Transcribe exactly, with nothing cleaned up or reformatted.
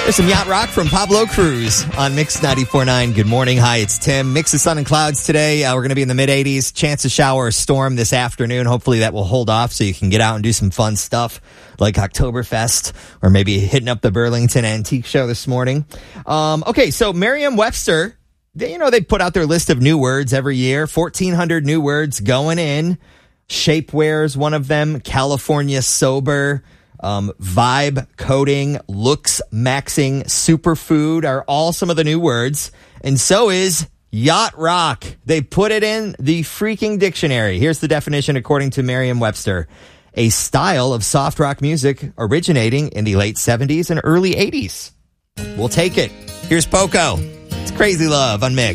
There's some yacht rock from Pablo Cruz on Mix ninety-four point nine. Good morning. Hi, it's Tim. Mix of sun and clouds today. Uh, we're going to be in the mid eighties. Chance of shower or storm this afternoon. Hopefully that will hold off so you can get out and do some fun stuff like Oktoberfest or maybe hitting up the Burlington Antique Show this morning. Um, okay, so Merriam-Webster, they, you know, they put out their list of new words every year. fourteen hundred new words going in. Shapewear is one of them. California sober. Um, vibe coding, looks maxing, superfood are all some of the new words. And so is yacht rock. They put it in the freaking dictionary. Here's the definition according to Merriam-Webster. A style of soft rock music originating in the late seventies and early eighties. We'll take it. Here's Poco. It's Crazy Love on Mix.